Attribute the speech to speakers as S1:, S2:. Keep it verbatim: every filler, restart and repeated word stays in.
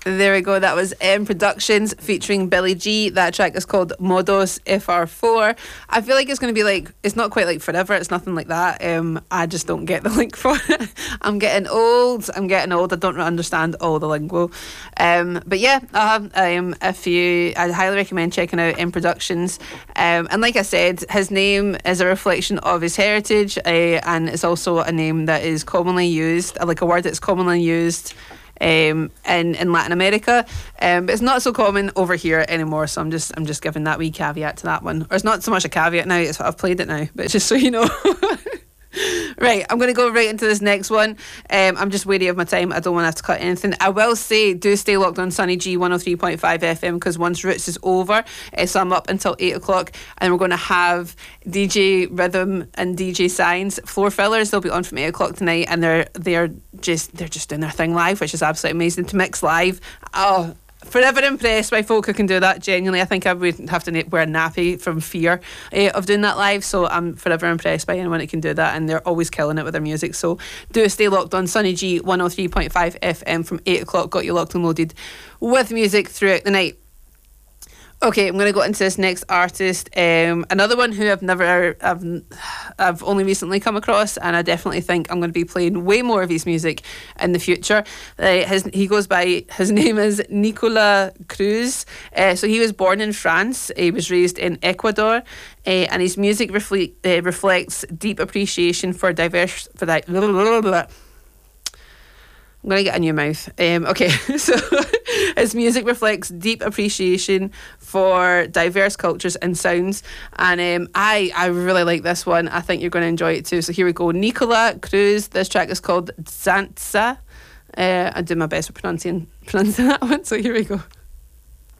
S1: There we go. That was M Productions featuring Billy G. That track is called Modos F R four. I feel like it's going to be like, it's not quite like Forever. It's nothing like that. Um, I just don't get the link for it. I'm getting old. I'm getting old. I don't understand all the lingo. Um, but yeah, I have um, a few. I highly recommend checking out M Productions. Um, and like I said, his name is a reflection of his heritage, uh, and it's also a name that is commonly used, like a word that's commonly used Um, in, in Latin America, um, but it's not so common over here anymore, so I'm just I'm just giving that wee caveat to that one. Or it's not so much a caveat now, it's I've played it now, but just so you know. Right, I'm going to go right into this next one. Um, I'm just wary of my time. I don't want to have to cut anything. I will say, do stay locked on Sunny G one oh three point five F M, because once Roots is over, uh, so I'm up until eight o'clock, and we're going to have D J Rhythm and D J Signs, Floor Fillers. They'll be on from eight o'clock tonight, and they're they're just they're just doing their thing live, which is absolutely amazing to mix live. Oh, forever impressed by folk who can do that. Genuinely, I think I would have to wear a nappy from fear uh, of doing that live, so I'm forever impressed by anyone that can do that, and they're always killing it with their music. So do stay locked on Sunny G one oh three point five F M from eight o'clock. Got you locked and loaded with music throughout the night. Okay, I'm going to go into this next artist. Um, another one who I've never, I've, I've only recently come across, and I definitely think I'm going to be playing way more of his music in the future. Uh, his, he goes by, his name is Nicolas Cruz. Uh, so he was born in France. He was raised in Ecuador, uh, and his music refle- uh, reflects deep appreciation for diverse, for that. Blah, blah, blah, blah. I'm going to get a new mouth. Um, okay, so his music reflects deep appreciation for diverse cultures and sounds. And um, I, I really like this one. I think you're going to enjoy it too. So here we go. Nicolas Cruz. This track is called Zanza. Uh, I do my best with pronouncing, pronouncing that one. So here we go.